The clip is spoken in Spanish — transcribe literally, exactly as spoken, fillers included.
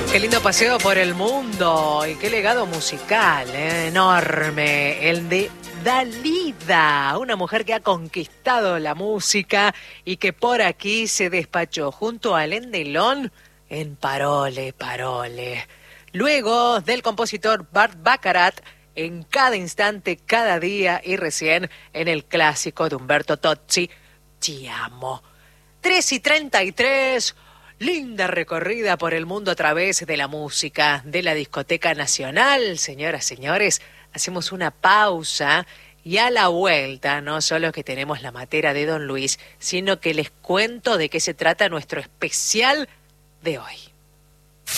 Qué lindo paseo por el mundo y qué legado musical, ¿eh? Enorme, el de Dalida, una mujer que ha conquistado la música y que por aquí se despachó junto a Alain Delon en Parole, Parole. Luego del compositor Burt Bacharach, en Cada instante, cada día, y recién en el clásico de Umberto Tozzi, Ti amo. tres y treinta y tres, linda recorrida por el mundo a través de la música de la Discoteca Nacional. Señoras, señores, hacemos una pausa y a la vuelta no solo que tenemos la matera de Don Luis, sino que les cuento de qué se trata nuestro especial de hoy.